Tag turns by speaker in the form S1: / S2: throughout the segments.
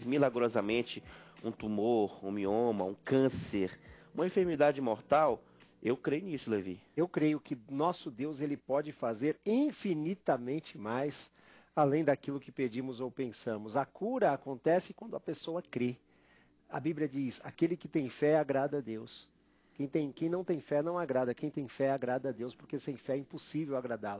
S1: milagrosamente um tumor, um mioma, um câncer, uma enfermidade mortal, eu creio nisso, Levi.
S2: Eu creio que nosso Deus ele pode fazer infinitamente mais além daquilo que pedimos ou pensamos. A cura acontece quando a pessoa crê. A Bíblia diz: aquele que tem fé agrada a Deus. Quem não tem fé não agrada. Quem tem fé agrada a Deus, porque sem fé é impossível agradá-lo.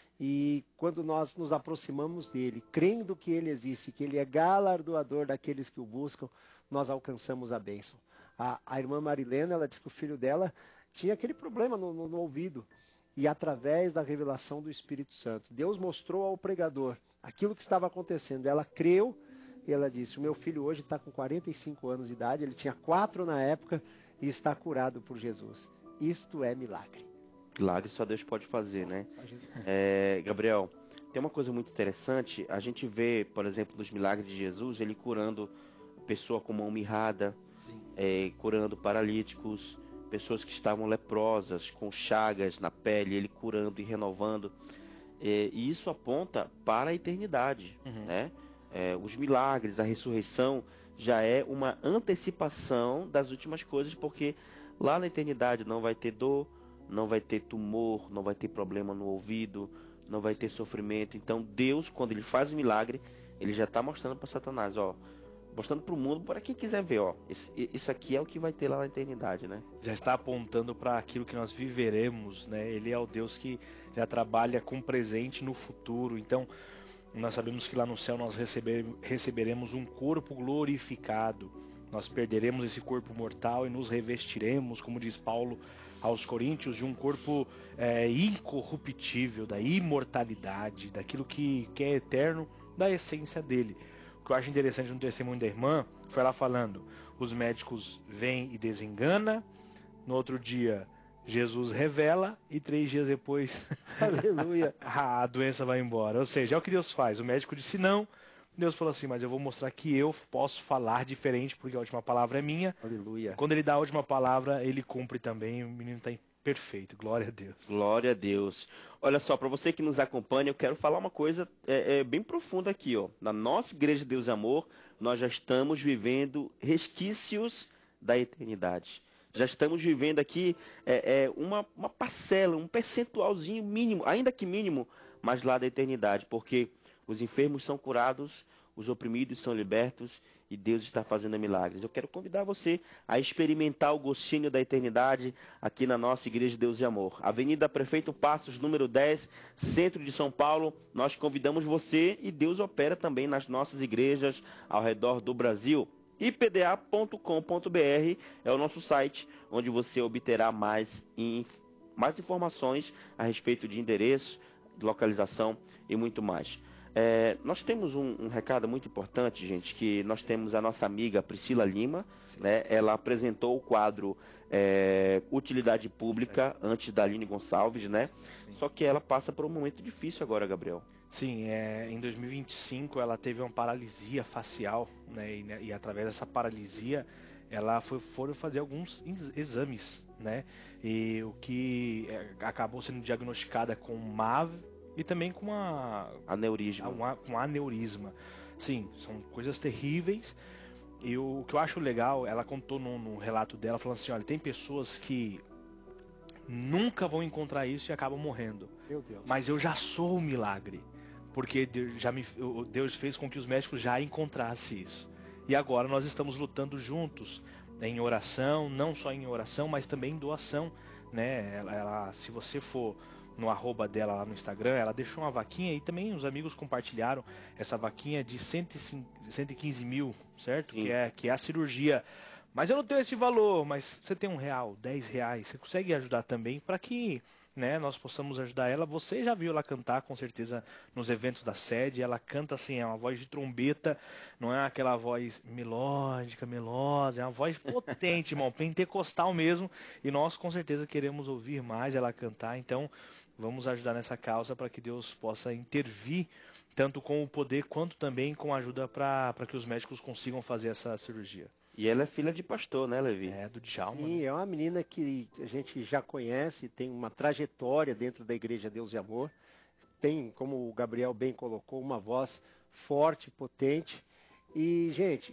S2: E quando nós nos aproximamos dele, crendo que ele existe, que ele é galardoador daqueles que o buscam, nós alcançamos a bênção. A irmã Marilena, ela disse que o filho dela tinha aquele problema no ouvido. E através da revelação do Espírito Santo, Deus mostrou ao pregador aquilo que estava acontecendo. Ela creu e ela disse: o meu filho hoje está com 45 anos de idade, ele tinha 4 na época e está curado por Jesus. Isto é milagre.
S1: Milagre só Deus pode fazer, né?
S2: Só Jesus.
S1: Gabriel, tem uma coisa muito interessante. A gente vê, por exemplo, nos milagres de Jesus, ele curando pessoa com mão mirrada, curando paralíticos, pessoas que estavam leprosas, com chagas na pele, ele curando e renovando. E isso aponta para a eternidade, né? Os milagres, a ressurreição já é uma antecipação das últimas coisas, porque lá na eternidade não vai ter dor, não vai ter tumor, não vai ter problema no ouvido, não vai ter sofrimento. Então Deus, quando ele faz o milagre, ele já está mostrando para Satanás, ó, mostrando para o mundo, para quem quiser ver, ó, isso aqui é o que vai ter lá na eternidade, né?
S3: Já está apontando para aquilo que nós viveremos, né? Ele é o Deus que já trabalha com o presente no futuro. Então, nós sabemos que lá no céu nós receberemos um corpo glorificado. Nós perderemos esse corpo mortal e nos revestiremos, como diz Paulo aos Coríntios, de um corpo incorruptível, da imortalidade, daquilo que é eterno, da essência dele. O que eu acho interessante no testemunho da irmã foi ela falando: os médicos vêm e desengana, no outro dia Jesus revela e 3 dias depois
S2: Aleluia.
S3: a doença vai embora. Ou seja, é o que Deus faz. O médico disse não, Deus falou assim: mas eu vou mostrar que eu posso falar diferente, porque a última palavra é minha.
S2: Aleluia.
S3: Quando ele dá a última palavra, ele cumpre também. O menino está perfeito, glória a Deus.
S1: Glória a Deus. Olha só, para você que nos acompanha, eu quero falar uma coisa bem profunda aqui, ó. Na nossa Igreja Deus e Amor, nós já estamos vivendo resquícios da eternidade. Já estamos vivendo aqui uma parcela, um percentualzinho mínimo, ainda que mínimo, mas lá da eternidade, porque os enfermos são curados, os oprimidos são libertos e Deus está fazendo milagres. Eu quero convidar você a experimentar o gostinho da eternidade aqui na nossa Igreja Deus e Amor. Avenida Prefeito Passos, número 10, centro de São Paulo. Nós convidamos você e Deus opera também nas nossas igrejas ao redor do Brasil. ipda.com.br é o nosso site onde você obterá mais informações a respeito de endereço, de localização e muito mais. Nós temos um recado muito importante, gente, que nós temos a nossa amiga Priscila Lima, né? Ela apresentou o quadro Utilidade Pública antes da Aline Gonçalves, né?
S3: Sim.
S1: Só que ela passa por um momento difícil agora, Gabriel.
S3: Sim, em 2025 ela teve uma paralisia facial, né? E através dessa paralisia ela foram fazer alguns exames, né? E o que acabou sendo diagnosticada com MAV e também com com aneurisma. Sim, são coisas terríveis. E o que eu acho legal, ela contou no relato dela, falando assim: olha, tem pessoas que nunca vão encontrar isso e acabam morrendo.
S2: Meu Deus.
S3: Mas eu já sou um milagre, porque Deus fez com que os médicos já encontrassem isso. E agora nós estamos lutando juntos em oração, não só em oração, mas também em doação, né? Se você for no arroba dela lá no Instagram, ela deixou uma vaquinha e também os amigos compartilharam essa vaquinha de 115 mil, certo? Que é a cirurgia. Mas eu não tenho esse valor, mas você tem R$1, R$10, você consegue ajudar também para que, né, nós possamos ajudar ela. Você já viu ela cantar, com certeza, nos eventos da sede. Ela canta assim, é uma voz de trombeta, não é aquela voz melódica, melosa, é uma voz potente, irmão, pentecostal mesmo. E nós, com certeza, queremos ouvir mais ela cantar. Então, vamos ajudar nessa causa para que Deus possa intervir, tanto com o poder quanto também com a ajuda para que os médicos consigam fazer essa cirurgia.
S1: E ela é filha de pastor, né, Levi?
S3: É, do Djalma.
S2: Sim, é uma menina que a gente já conhece, tem uma trajetória dentro da Igreja Deus e Amor. Tem, como o Gabriel bem colocou, uma voz forte, potente. E, gente,